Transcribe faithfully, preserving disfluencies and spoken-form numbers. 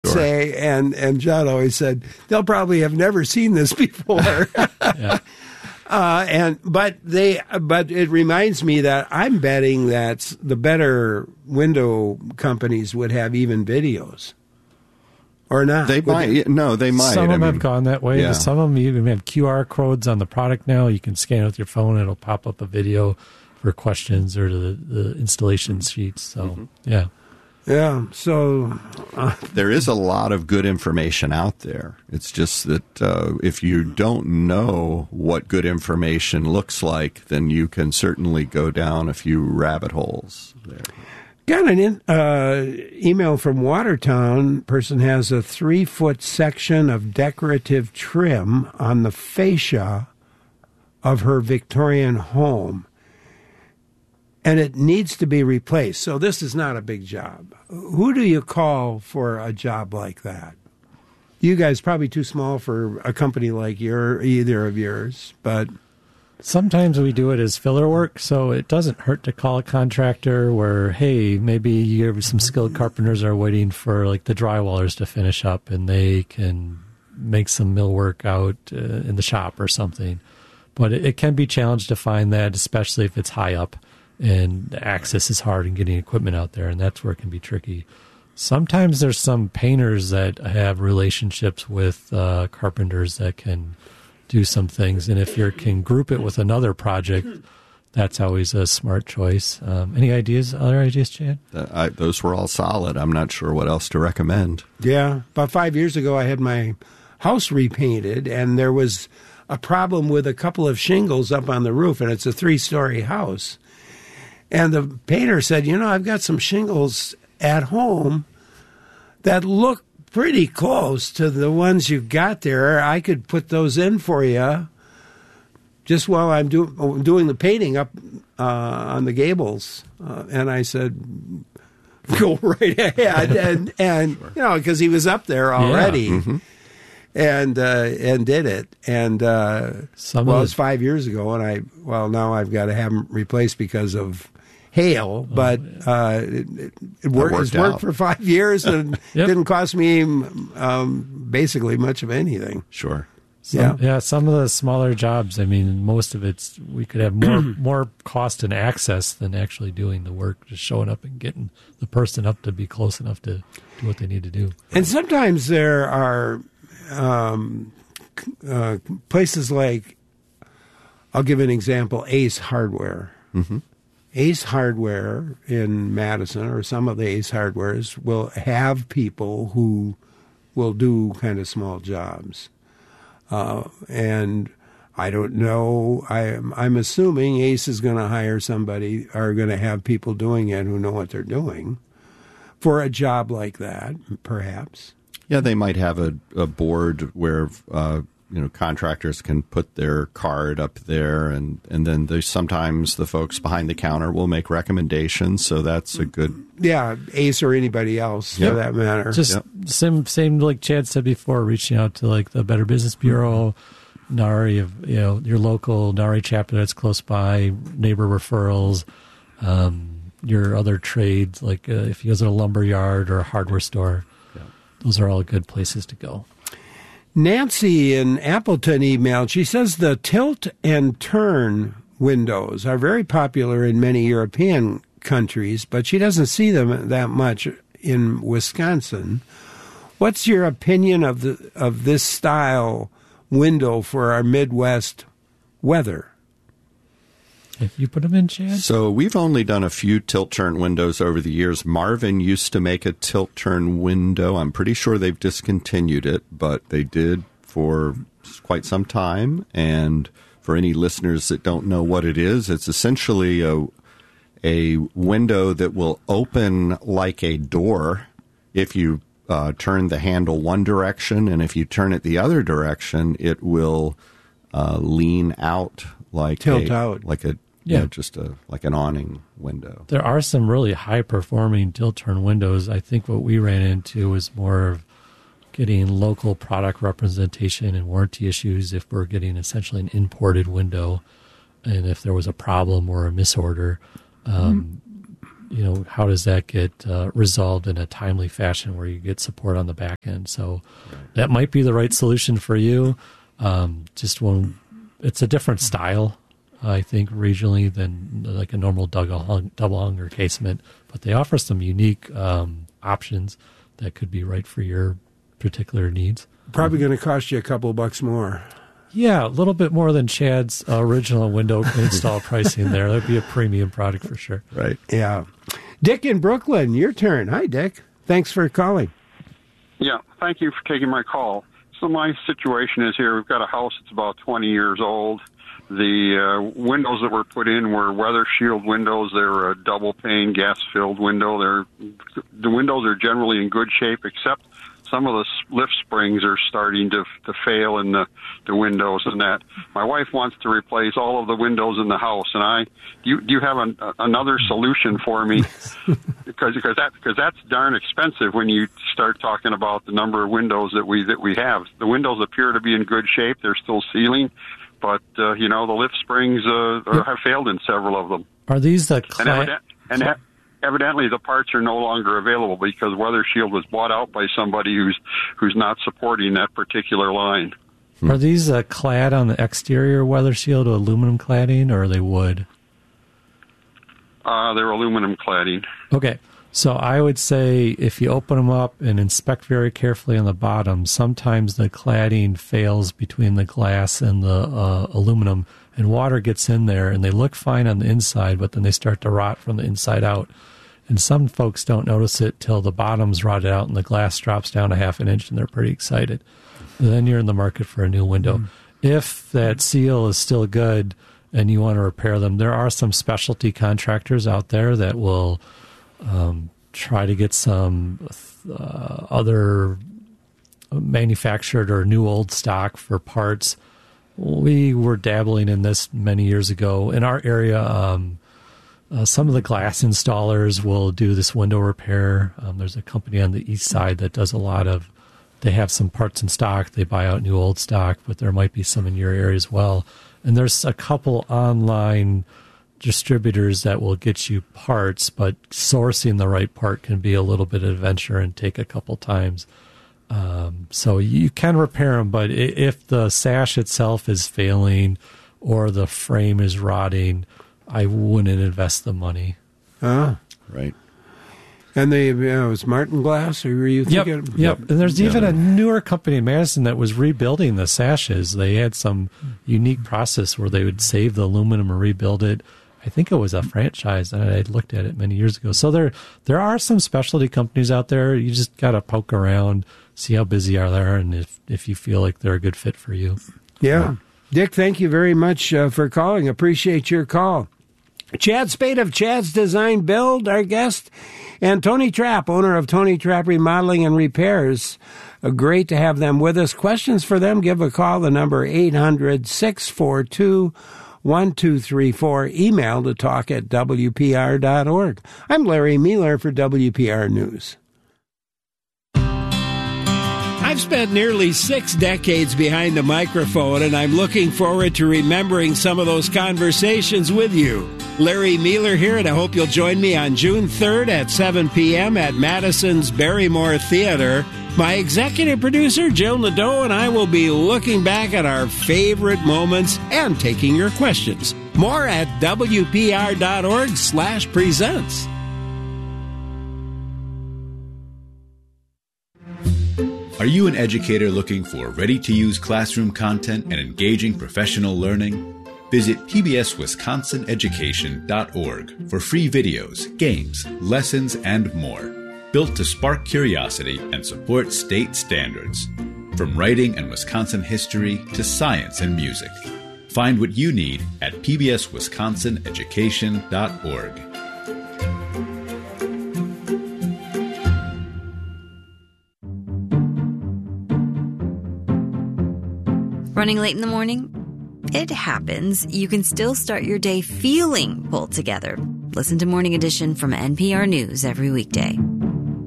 sure. say, and, and John always said, they'll probably have never seen this before. Yeah. Uh, and but they but it reminds me that I'm betting that the better window companies would have even videos, or not. They might. They? No, they might. Some of them I have mean, gone that way. yeah. Some of them even have Q R codes on the product now. You can scan it with your phone. It'll pop up a video for questions or the, the installation sheets. So, mm-hmm. yeah. Yeah, so... Uh, there is a lot of good information out there. It's just that uh, if you don't know what good information looks like, then you can certainly go down a few rabbit holes there. Got an in, uh, email from Watertown. Person has a three-foot section of decorative trim on the fascia of her Victorian home, and it needs to be replaced. So this is not a big job. Who do you call for a job like that? You guys probably too small for a company like your either of yours, but sometimes we do it as filler work, so it doesn't hurt to call a contractor where, hey, maybe you have some skilled carpenters are waiting for like the drywallers to finish up and they can make some millwork out uh, in the shop or something. But it, it can be challenged to find that, especially if it's high up. And access is hard in getting equipment out there, and that's where it can be tricky. Sometimes there's some painters that have relationships with uh, carpenters that can do some things, and if you can group it with another project, that's always a smart choice. Um, any ideas, other ideas, Chad? Uh, I, those were all solid. I'm not sure what else to recommend. Yeah, about five years ago I had my house repainted, and there was a problem with a couple of shingles up on the roof, and it's a three-story house. And the painter said, you know, I've got some shingles at home that look pretty close to the ones you've got there. I could put those in for you just while I'm do- doing the painting up uh, on the gables. Uh, and I said, go right ahead. And, and sure. you know, because he was up there already. Yeah. Mm-hmm. And uh, and did it, and uh, Some well, of it was five years ago, and I well now I've got to have them replaced because of hail, but uh, it, it, it worked. worked It's worked out. for five years, and Yep. didn't cost me um, basically much of anything. Sure. Some, Yeah. yeah, some of the smaller jobs, I mean, most of it's, we could have more more cost and access than actually doing the work, just showing up and getting the person up to be close enough to do what they need to do. And sometimes there are um, uh, places like, I'll give an example, Ace Hardware. Mm-hmm. Ace Hardware in Madison, or some of the Ace Hardwares, will have people who will do kind of small jobs. Uh, and I don't know, I, I'm assuming Ace is going to hire somebody, are going to have people doing it who know what they're doing for a job like that, perhaps. Yeah, they might have a, a board where uh, you know contractors can put their card up there, and, and then there's sometimes the folks behind the counter will make recommendations. So that's a good Yeah, Ace or anybody else Yep. for that matter. Just Yep. same, same like Chad said before, reaching out to like the Better Business Bureau, NARI, of, you know, your local NARI chapter that's close by, neighbor referrals, um, your other trades, like uh, if you go to a lumber yard or a hardware store. Those are all good places to go. Nancy in Appleton emailed. She says the tilt and turn windows are very popular in many European countries, but she doesn't see them that much in Wisconsin. What's your opinion of the of this style window for our Midwest weather? If you put them in, Chad? So we've only done a few tilt-turn windows over the years. Marvin used to make a tilt-turn window. I'm pretty sure they've discontinued it, but they did for quite some time. And for any listeners that don't know what it is, it's essentially a, a window that will open like a door if you uh, turn the handle one direction, and if you turn it the other direction, it will uh, lean out like Tilt a, out. like a Yeah. Yeah, just a like an awning window. There are some really high-performing tilt-turn windows. I think what we ran into was more of getting local product representation and warranty issues if we're getting essentially an imported window, and if there was a problem or a misorder. Um, you know, how does that get uh, resolved in a timely fashion where you get support on the back end? So right. that might be the right solution for you. Um, just one, it's a different style, I think, regionally than like a normal double hung, double hung or casement, but they offer some unique um, options that could be right for your particular needs. Probably going to cost you a couple bucks more. Yeah, a little bit more than Chad's uh, original window install pricing there. That'd be a premium product for sure. Right. Yeah. Dick in Brooklyn, your turn. Hi, Dick. Thanks for calling. Yeah, thank you for taking my call. So my situation is here. We've got a house that's about twenty years old. The uh, windows that were put in were weather shield windows. They're a double pane, gas-filled window. They're, the windows are generally in good shape, except some of the lift springs are starting to to fail in the, the windows and that. My wife wants to replace all of the windows in the house, and I, do you, do you have an, uh, another solution for me? because because that because that's darn expensive when you start talking about the number of windows that we that we have. The windows appear to be in good shape. They're still sealing, but uh, you know the lift springs uh, are, have failed in several of them. Are these the cla- and, evident, and ha- evidently the parts are no longer available because Weather Shield was bought out by somebody who's who's not supporting that particular line. Are these uh, clad on the exterior Weather Shield, aluminum cladding, or are they wood? Uh, they're aluminum cladding. Okay, so I would say if you open them up and inspect very carefully on the bottom, sometimes the cladding fails between the glass and the uh, aluminum, and water gets in there, and they look fine on the inside, but then they start to rot from the inside out. And some folks don't notice it till the bottom's rotted out and the glass drops down a half an inch, and they're pretty excited. And then you're in the market for a new window. Mm. If that seal is still good and you want to repair them, there are some specialty contractors out there that will um, try to get some uh, other manufactured or new old stock for parts. We were dabbling in this many years ago. In our area, um, uh, some of the glass installers will do this window repair. Um, there's a company on the east side that does a lot of, they have some parts in stock. They buy out new old stock, but there might be some in your area as well. And there's a couple online distributors that will get you parts, but sourcing the right part can be a little bit of adventure and take a couple times. Um, so you can repair them, but if the sash itself is failing or the frame is rotting, I wouldn't invest the money. Ah, right. And they, you know, it was Martin Glass, or were you thinking? Yep, yep. And there's even a newer company in Madison that was rebuilding the sashes. They had some unique process where they would save the aluminum and rebuild it. I think it was a franchise, and I looked at it many years ago. So there, there are some specialty companies out there. You just got to poke around, see how busy are they, and if if you feel like they're a good fit for you. Yeah, Dick, thank you very much uh, for calling. Appreciate your call. Chad Spade of Chad's Design Build, our guest, and Tony Trapp, owner of Tony Trapp Remodeling and Repairs. Uh, great to have them with us. Questions for them, give a call. The number eight hundred, six four two, one two three four. Email to talk at W P R dot org. I'm Larry Mealer for W P R News. I've spent nearly six decades behind the microphone, and I'm looking forward to remembering some of those conversations with you. Larry Mealer here, and I hope you'll join me on June third at seven p.m. at Madison's Barrymore Theater. My executive producer, Jill Nadeau, and I will be looking back at our favorite moments and taking your questions. More at W P R dot org slash presents. Are you an educator looking for ready-to-use classroom content and engaging professional learning? Visit P B S Wisconsin Education dot org for free videos, games, lessons, and more. Built to spark curiosity and support state standards. From writing and Wisconsin history to science and music. Find what you need at P B S Wisconsin Education dot org. Running late in the morning? It happens. You can still start your day feeling pulled together. Listen to Morning Edition from N P R News every weekday.